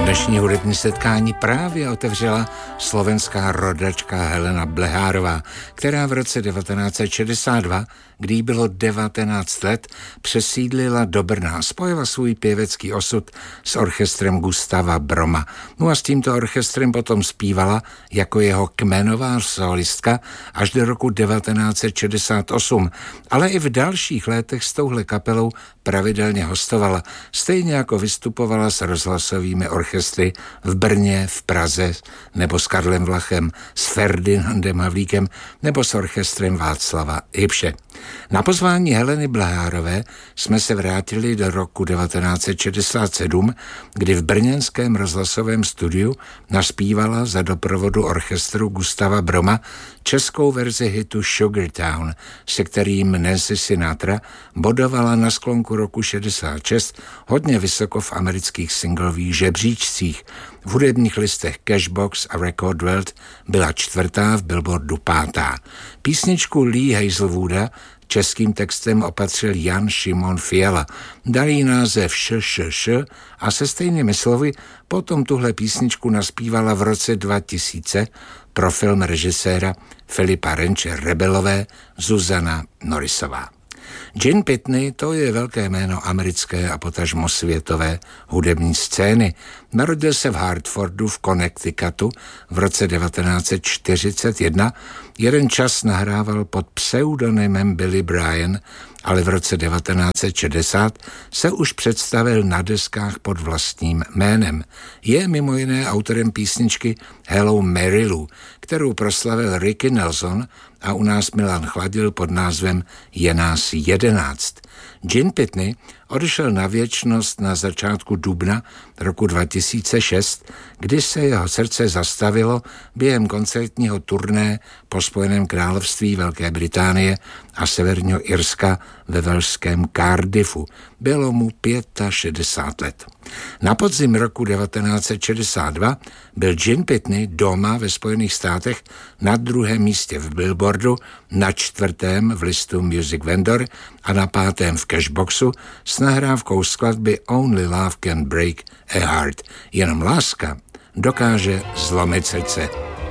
Dnešní hudební setkání právě otevřela slovenská rodačka Helena Blehárová, která v roce 1962, kdy jí bylo 19 let, přesídlila do Brna a spojila svůj pěvecký osud s orchestrem Gustava Broma. No a s tímto orchestrem potom zpívala jako jeho kmenová solistka až do roku 1968, ale i v dalších letech s touhle kapelou pravidelně hostovala, stejně jako vystupovala s rozhlasovými orchestry v Brně, v Praze, nebo s Karlem Vlachem, s Ferdinandem Havlíkem, nebo s orchestrem Václava Hybše. Na pozvání Heleny Blehárové jsme se vrátili do roku 1967, kdy v brněnském rozhlasovém studiu naspívala za doprovodu orchestru Gustava Broma českou verzi hitu Sugar Town, se kterým Nancy Sinatra bodovala na sklonku roku 66 hodně vysoko v amerických singlových žebříčcích. V hudebních listech Cashbox a Record World byla 4. v Billboardu 5. Písničku Lee Hazelwooda českým textem opatřil Jan Šimon Fiala. Dal jí název ŠŠŠ a se stejnými slovy potom tuhle písničku naspívala v roce 2000 pro film režiséra Filipa Renče Rebelové Zuzana Norrisová. Gene Pitney, to je velké jméno americké a potažmo světové hudební scény. Narodil se v Hartfordu v Connecticutu v roce 1941. Jeden čas nahrával pod pseudonymem Billy Bryan, ale v roce 1960 se už představil na deskách pod vlastním jménem. Je mimo jiné autorem písničky Hello Mary Lou, kterou proslavil Ricky Nelson a u nás Milan Chladil pod názvem Je nás 11. Gene Pitney odešel na věčnost na začátku dubna roku 2006, kdy se jeho srdce zastavilo během koncertního turné po Spojeném království Velké Británie a Severního Irska ve velšském Cardiffu. Bylo mu 65 let. Na podzim roku 1962 byl Gene Pitney doma ve Spojených státech na 2. místě v Billboardu, na 4. v listu Music Vendor a na 5. v Cashboxu s nahrávkou skladby Only Love Can Break a Heart. Jenom láska dokáže zlomit srdce.